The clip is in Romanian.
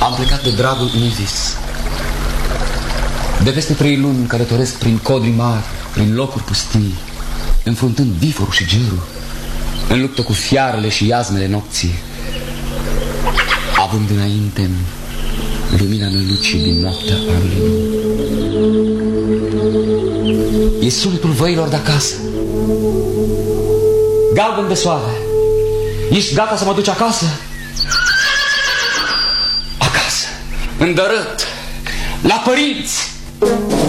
Am plecat de dragul unui vis. De peste 3 luni călătoresc prin codri mari, prin locuri pustii, înfruntând viforul și gerul, în luptă cu fiarele și iazmele nopții, având înainte lumina nălucii din noaptea anului nou. E sunetul văilor de acasă. Galben de soare, ești gata să mă duci acasă? Acasă, îndărât, la părinți.